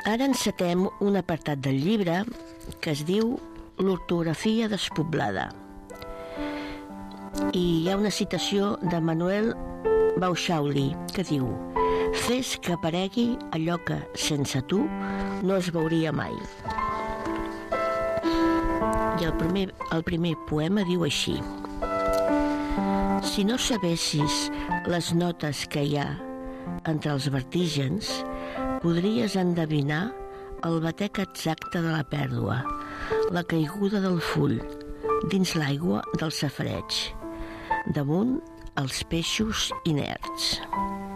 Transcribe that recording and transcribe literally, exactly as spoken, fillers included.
Ara encetem un apartat del llibre que es diu L'ortografia despoblada. I hi ha una citació de Manuel Bauxauli que diu: fes que aparegui allò que, sense tu, no es veuria mai. I el primer, el primer poema diu així: si no sabessis les notes que hi ha entre els vertígens, podries endevinar el batec exacte de la pèrdua, la caiguda del full, dins l'aigua del safareig, damunt els peixos inerts.